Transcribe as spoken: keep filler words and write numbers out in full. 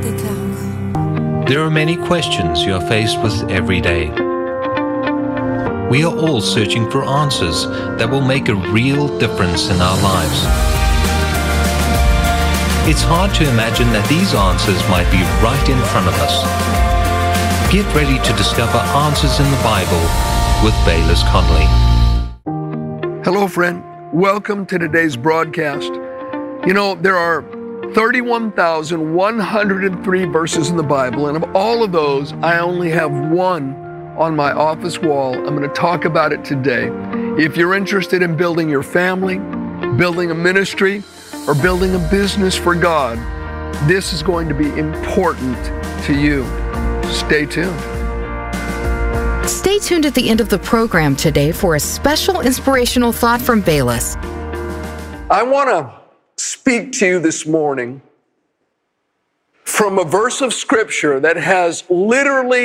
There are many questions you are faced with every day. We are all searching for answers that will make a real difference in our lives. It's hard to imagine that these answers might be right in front of us. Get ready to discover answers in the Bible with Baylis Conley. Hello, friend. Welcome to today's broadcast. You know, there are thirty-one thousand one hundred three verses in the Bible, and of all of those, I only have one on my office wall. I'm going to talk about it today. If you're interested in building your family, building a ministry, or building a business for God, this is going to be important to you. Stay tuned. Stay tuned at the end of the program today for a special inspirational thought from Baylis. I want to speak to you this morning from a verse of Scripture that has literally